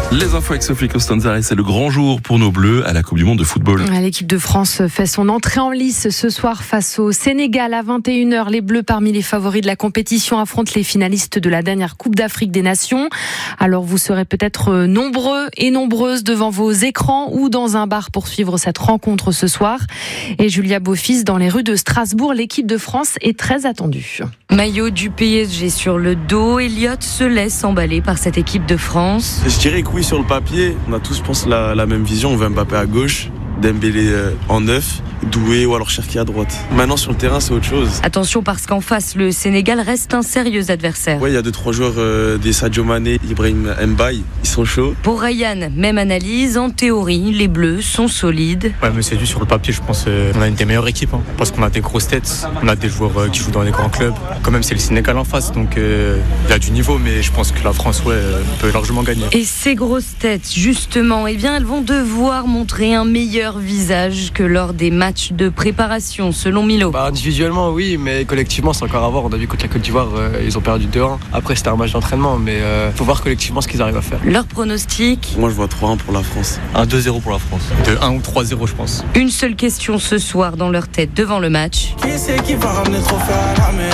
Les infos avec Sophie Costanza, et c'est le grand jour pour nos Bleus à la Coupe du Monde de football. L'équipe de France fait son entrée en lice ce soir face au Sénégal à 21h. Les Bleus, parmi les favoris de la compétition, affrontent les finalistes de la dernière Coupe d'Afrique des Nations. Alors vous serez peut-être nombreux et nombreuses devant vos écrans ou dans un bar pour suivre cette rencontre ce soir. Et Julia Beaufils, dans les rues de Strasbourg, l'équipe de France est très attendue. Maillot du PSG sur le dos, Elliot se laisse emballer par cette équipe de France. Je dirais que oui, sur le papier, on a tous, je pense, la même vision. On veut Mbappé à gauche, Dembélé en 9, Doué ou alors Cherki à droite. Maintenant sur le terrain, c'est autre chose. Attention parce qu'en face, le Sénégal reste un sérieux adversaire. Ouais, il y a 2-3 joueurs des Sadio Mané, Ibrahim Mbaye, ils sont chauds. Pour Ryan, même analyse. En théorie, les Bleus sont solides. Ouais, mais c'est dû sur le papier, je pense. On a une des meilleures équipes, parce qu'on a des grosses têtes, on a des joueurs qui jouent dans les grands clubs. Quand même, c'est le Sénégal en face, donc il y a du niveau, mais je pense que la France, peut largement gagner. Et ces grosses têtes, justement, elles vont devoir montrer un meilleur visage que lors des matchs de préparation, selon Milo. Individuellement, oui, mais collectivement, c'est encore à voir. On a vu contre la Côte d'Ivoire, ils ont perdu 2-1. Après, c'était un match d'entraînement, mais faut voir collectivement ce qu'ils arrivent à faire. Leur pronostic ? Moi, je vois 3-1 pour la France. 1-2-0 pour la France. De 1 ou 3-0, je pense. Une seule question ce soir dans leur tête devant le match. Qui c'est qui va ramener le trophée à la maison ?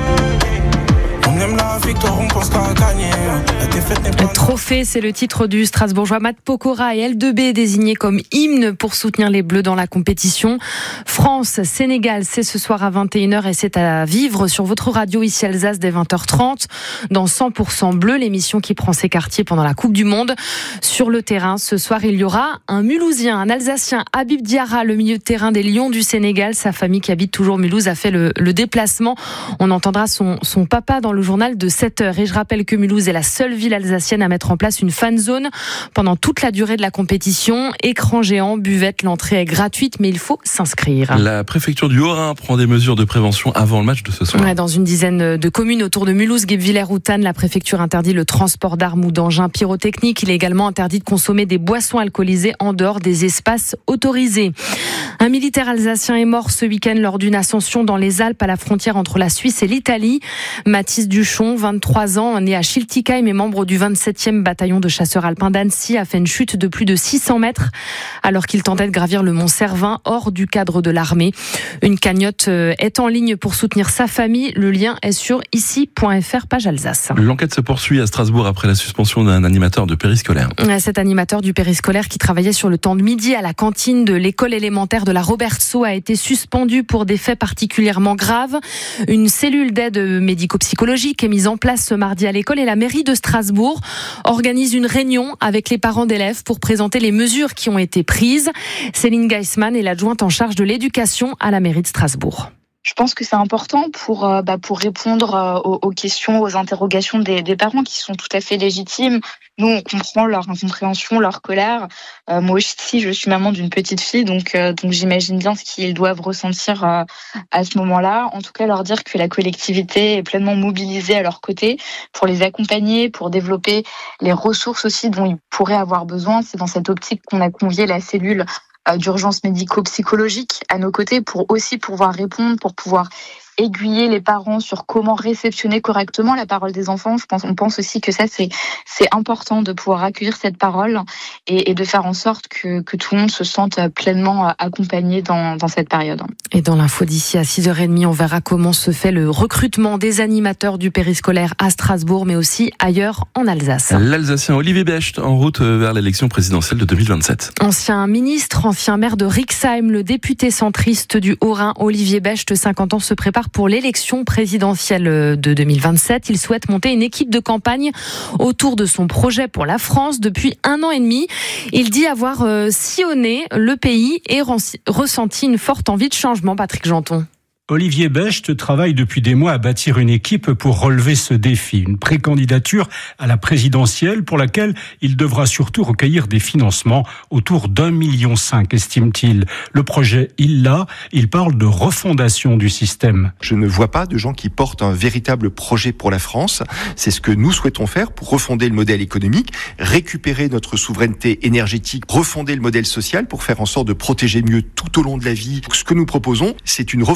On aime la victoire, on pense qu'à gagner. La défaite n'est pas... Trophée, c'est le titre du Strasbourgeois Matt Pokora et L2B désigné comme hymne pour soutenir les Bleus dans la compétition. France-Sénégal, c'est ce soir à 21h et c'est à vivre sur votre radio ici Alsace dès 20h30 dans 100% Bleu, l'émission qui prend ses quartiers pendant la Coupe du Monde. Sur le terrain, ce soir, il y aura un Mulhousien, un Alsacien, Habib Diarra, le milieu de terrain des Lions du Sénégal. Sa famille qui habite toujours Mulhouse a fait le déplacement. On entendra son papa dans le journal de 7h. Et je rappelle que Mulhouse est la seule ville alsacienne à mettre en place une fan zone pendant toute la durée de la compétition. Écran géant, buvette, l'entrée est gratuite, mais il faut s'inscrire. La préfecture du Haut-Rhin prend des mesures de prévention avant le match de ce soir. Dans une dizaine de communes autour de Mulhouse, Guebwiller ou Thann, la préfecture interdit le transport d'armes ou d'engins pyrotechniques. Il est également interdit de consommer des boissons alcoolisées en dehors des espaces autorisés. Un militaire alsacien est mort ce week-end lors d'une ascension dans les Alpes à la frontière entre la Suisse et l'Italie. Mathis Duchon, 23 ans, né à Schiltigheim et membre du 27e bataillon de chasseurs alpins d'Annecy, a fait une chute de plus de 600 mètres alors qu'il tentait de gravir le mont Cervin hors du cadre de l'armée. Une cagnotte est en ligne pour soutenir sa famille. Le lien est sur ici.fr, page Alsace. L'enquête se poursuit à Strasbourg après la suspension d'un animateur de périscolaire. Cet animateur du périscolaire qui travaillait sur le temps de midi à la cantine de l'école élémentaire de la Robertsau a été suspendu pour des faits particulièrement graves. Une cellule d'aide médico-psychologique est mise en place ce mardi à l'école et la mairie de Strasbourg organise une réunion avec les parents d'élèves pour présenter les mesures qui ont été prises. Céline Geisman est l'adjointe en charge de l'éducation à la mairie de Strasbourg. Je pense que c'est important pour répondre aux questions, aux interrogations des parents qui sont tout à fait légitimes. Nous, on comprend leur incompréhension, leur colère. Moi aussi, je suis maman d'une petite fille, donc j'imagine bien ce qu'ils doivent ressentir à ce moment-là. En tout cas, leur dire que la collectivité est pleinement mobilisée à leur côté pour les accompagner, pour développer les ressources aussi dont ils pourraient avoir besoin. C'est dans cette optique qu'on a convié la cellule d'urgence médico-psychologique à nos côtés pour aussi pouvoir répondre, pour pouvoir aiguiller les parents sur comment réceptionner correctement la parole des enfants. On pense aussi que ça, c'est important de pouvoir accueillir cette parole et de faire en sorte que tout le monde se sente pleinement accompagné dans cette période. Et dans l'info d'ici à 6h30, on verra comment se fait le recrutement des animateurs du périscolaire à Strasbourg, mais aussi ailleurs en Alsace. L'Alsacien Olivier Becht en route vers l'élection présidentielle de 2027. Ancien ministre, ancien maire de Rixheim, le député centriste du Haut-Rhin, Olivier Becht, 50 ans, se prépare pour l'élection présidentielle de 2027. Il souhaite monter une équipe de campagne autour de son projet pour la France depuis 1 an et demi. Il dit avoir sillonné le pays et ressenti une forte envie de changement. Patrick Janton. Olivier Becht travaille depuis des mois à bâtir une équipe pour relever ce défi. Une précandidature à la présidentielle pour laquelle il devra surtout recueillir des financements autour d'1,5 million, estime-t-il. Le projet, il l'a. Il parle de refondation du système. Je ne vois pas de gens qui portent un véritable projet pour la France. C'est ce que nous souhaitons faire pour refonder le modèle économique, récupérer notre souveraineté énergétique, refonder le modèle social pour faire en sorte de protéger mieux tout au long de la vie. Ce que nous proposons, c'est une refondation totale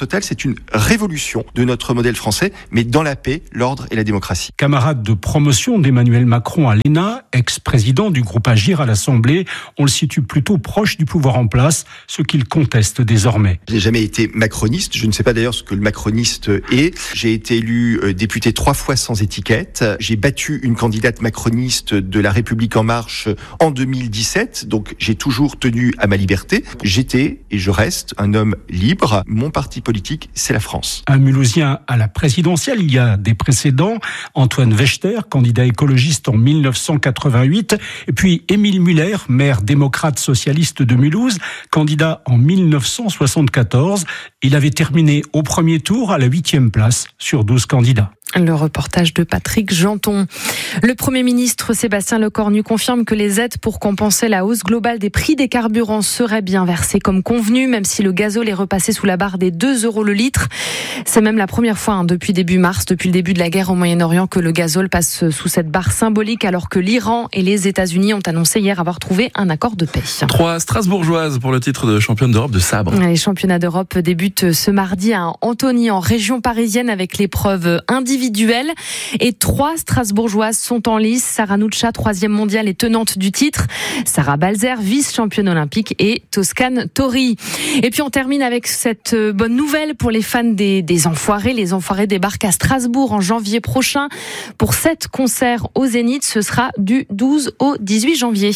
totale, c'est une révolution de notre modèle français, mais dans la paix, l'ordre et la démocratie. Camarade de promotion d'Emmanuel Macron à l'ENA, ex-président du groupe Agir à l'Assemblée, on le situe plutôt proche du pouvoir en place, ce qu'il conteste désormais. Je n'ai jamais été macroniste, je ne sais pas d'ailleurs ce que le macroniste est. J'ai été élu député 3 fois sans étiquette. J'ai battu une candidate macroniste de La République En Marche en 2017, donc j'ai toujours tenu à ma liberté. J'étais et je reste un homme libre. Mon parti politique, c'est la France. Un Mulhousien à la présidentielle, il y a des précédents. Antoine Wechter, candidat écologiste en 1988, et puis Émile Muller, maire démocrate socialiste de Mulhouse, candidat en 1974. Il avait terminé au premier tour à la 8e place sur 12 candidats. Le reportage de Patrick Janton. Le Premier ministre Sébastien Lecornu confirme que les aides pour compenser la hausse globale des prix des carburants seraient bien versées comme convenu, même si le gazole est repassé sous la barre des 2 € le litre. C'est même la première fois depuis début mars, depuis le début de la guerre au Moyen-Orient, que le gazole passe sous cette barre symbolique, alors que l'Iran et les États-Unis ont annoncé hier avoir trouvé un accord de paix. 3 Strasbourgeoises pour le titre de championne d'Europe de sabre. Les championnats d'Europe débutent ce mardi à Antony, en région parisienne, avec l'épreuve individuelle. Et 3 Strasbourgeoises sont en lice. Sarah Nuccia, 3e mondiale et tenante du titre. Sarah Balzer, vice-championne olympique. Et Toscane Tori. Et puis on termine avec cette bonne nouvelle pour les fans des Enfoirés. Les Enfoirés débarquent à Strasbourg en janvier prochain pour 7 concerts au Zénith. Ce sera du 12 au 18 janvier.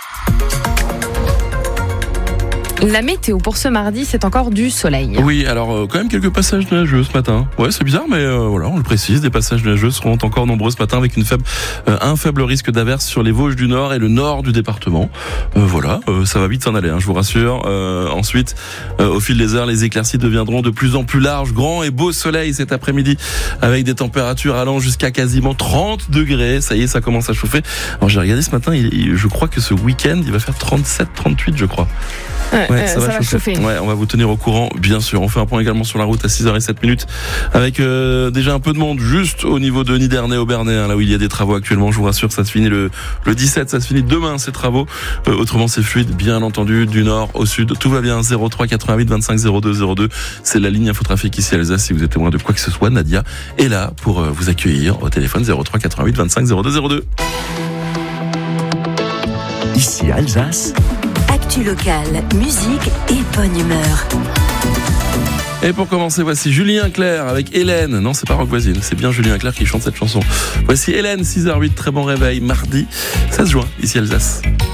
La météo pour ce mardi, c'est encore du soleil. Oui, alors quand même quelques passages nuageux ce matin. Ouais, c'est bizarre, mais voilà, on le précise, des passages nuageux seront encore nombreux ce matin avec un faible risque d'averse sur les Vosges du Nord et le nord du département. Voilà, ça va vite s'en aller, je vous rassure. Ensuite, au fil des heures, les éclaircies deviendront de plus en plus larges. Grand et beau soleil cet après-midi avec des températures allant jusqu'à quasiment 30 degrés. Ça y est, ça commence à chauffer. Alors j'ai regardé ce matin, je crois que ce week-end, il va faire 37-38, je crois. Ouais, ça va chauffer. Ouais, on va vous tenir au courant, bien sûr. On fait un point également sur la route à 6h07 avec déjà un peu de monde juste au niveau de Nidernais-Aubernais, là où il y a des travaux actuellement. Je vous rassure, ça se finit le 17, ça se finit demain ces travaux. Autrement, c'est fluide, bien entendu, du nord au sud. Tout va bien. 03 88 25 02 02. C'est la ligne Infotrafic ici à Alsace. Si vous êtes témoin de quoi que ce soit, Nadia est là pour vous accueillir au téléphone 03 88 25 02 02. Ici Alsace. Actu locale, musique et bonne humeur. Et pour commencer, voici Julien Clerc avec Hélène. Non, c'est pas Rock Voisine, c'est bien Julien Clerc qui chante cette chanson. Voici Hélène, 6h08, très bon réveil, mardi 16 juin, ici Alsace.